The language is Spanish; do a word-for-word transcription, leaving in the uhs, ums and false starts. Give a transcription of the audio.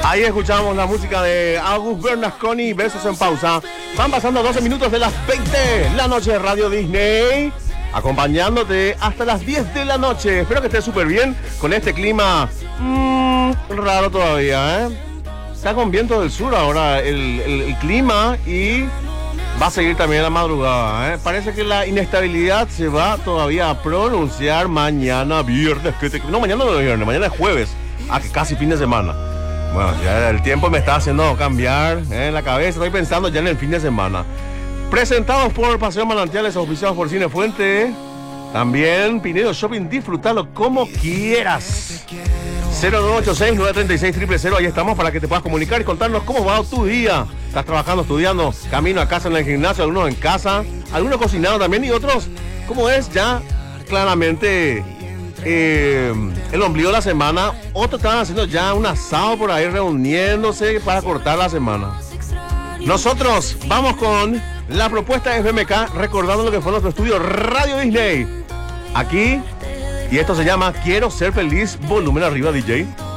Ahí escuchamos la música de August Bernasconi, Besos en Pausa. Van pasando doce minutos de las veinte, la noche de Radio Disney, acompañándote hasta las diez de la noche. Espero que estés súper bien con este clima mmm, raro todavía, ¿eh? Está con viento del sur ahora el, el, el clima y va a seguir también la madrugada, ¿eh? Parece que la inestabilidad se va todavía a pronunciar mañana viernes. Que te... No, mañana no es viernes, mañana es jueves. Ah, que casi fin de semana. Bueno, ya el tiempo me está haciendo cambiar ¿eh? la cabeza. Estoy pensando ya en el fin de semana. Presentados por Paseo Manantiales, auspiciados por Cine Fuente. También Pinedo Shopping, disfrútalo como quieras. cero nueve ocho seis, nueve tres seis, cero cero cero. Ahí estamos para que te puedas comunicar y contarnos cómo va tu día. Estás trabajando, estudiando, camino a casa, en el gimnasio, algunos en casa, algunos cocinando también y otros, como es ya claramente eh, el ombligo de la semana. Otros estaban haciendo ya un asado por ahí, reuniéndose para cortar la semana. Nosotros vamos con la propuesta de F M K, recordando lo que fue nuestro estudio Radio Disney. Aquí, y esto se llama Quiero Ser Feliz, volumen arriba, D J.